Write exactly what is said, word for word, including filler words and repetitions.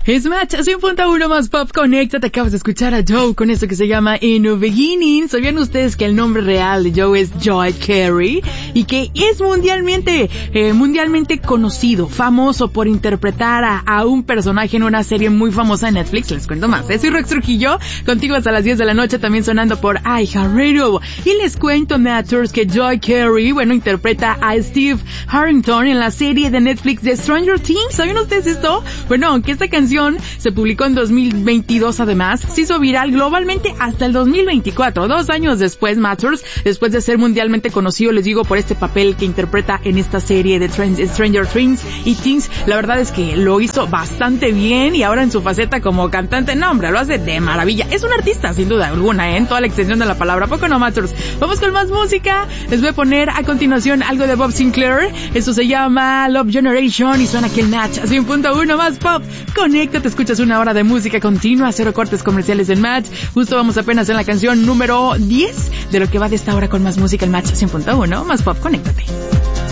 Es Match, cien punto uno más Pop Conecta. Te acabas de escuchar a Joe con esto que se llama In the Beginning. ¿Sabían ustedes que el nombre real de Joe es Joe Carey? Y que es mundialmente, eh, mundialmente conocido, famoso por interpretar a, a un personaje en una serie muy famosa en Netflix. Les cuento más. ¿eh? Soy Rex Trujillo, contigo hasta las diez de la noche, también sonando por iHeartRadio. Y les cuento, Matters, que Joe Carey, bueno, interpreta a Steve Harrington en la serie de Netflix de Stranger Things. ¿Sabían ustedes esto? Bueno, aunque esta canción se publicó en dos mil veintidós, además, se hizo viral globalmente hasta el dos mil veinticuatro, dos años después, Matters, después de ser mundialmente conocido, les digo, por este papel que interpreta en esta serie de Stranger Things y Things. La verdad es que lo hizo bastante bien y ahora en su faceta como cantante, no hombre, lo hace de maravilla. Es un artista, sin duda alguna, ¿eh? En toda la extensión de la palabra. ¿A poco no, Matters? Vamos con más música. Les voy a poner a continuación algo de Bob Sinclair. Esto se llama Love Generation y suena aquí el Match, cien punto uno más Pop. Conecta, te escuchas una hora de música continua, cero cortes comerciales en Match. Justo vamos apenas en la canción número diez de lo que va de esta hora con más música, el Match cien punto uno más Pop. Conéctate.